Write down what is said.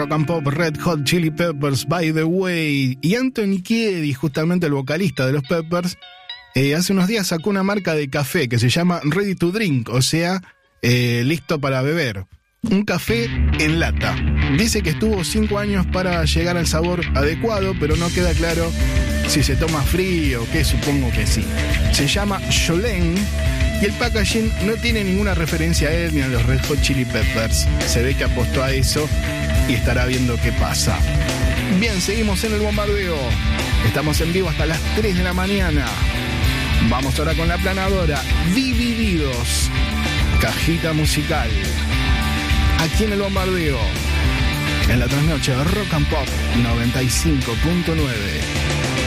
Rock and Pop, Red Hot Chili Peppers, By the Way. Y Anthony Kiedis, justamente el vocalista de los Peppers, hace unos días sacó una marca de café que se llama Ready to Drink, o sea, listo para beber. Un café en lata. Dice que estuvo 5 años para llegar al sabor adecuado, pero no queda claro si se toma frío o qué, supongo que sí. Se llama Jolene y el packaging no tiene ninguna referencia a él ni a los Red Hot Chili Peppers. Se ve que apostó a eso y estará viendo qué pasa. Bien, seguimos en el bombardeo. Estamos en vivo hasta las 3 de la mañana. Vamos ahora con la aplanadora. Divididos. Cajita musical. Aquí en el bombardeo. En la trasnoche Rock and Pop 95.9.